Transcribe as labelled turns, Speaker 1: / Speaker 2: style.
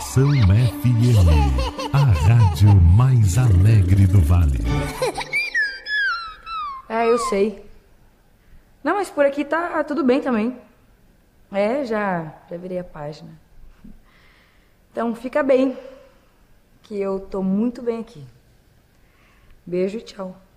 Speaker 1: Estação FM, a rádio mais alegre do vale.
Speaker 2: Eu sei. Não, mas por aqui tá tudo bem também. Já virei a página. Então fica bem, que eu tô muito bem aqui. Beijo e tchau.